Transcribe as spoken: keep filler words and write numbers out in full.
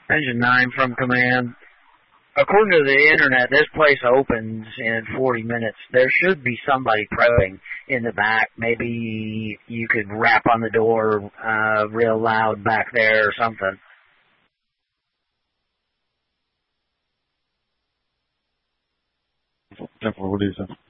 Engine nine from command. According to the internet, this place opens in forty minutes. There should be somebody prepping in the back. Maybe you could rap on the door uh, real loud back there or something. Temple, what do you think?